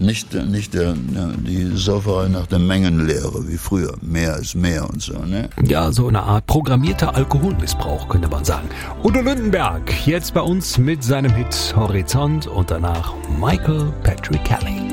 Nicht die Sauferei nach der Mengenlehre wie früher. Mehr ist mehr und so, ne? Ja, so eine Art programmierter Alkoholmissbrauch, könnte man sagen. Udo Lindenberg, jetzt bei uns mit seinem Hit Horizont und danach Michael Patrick Kelly.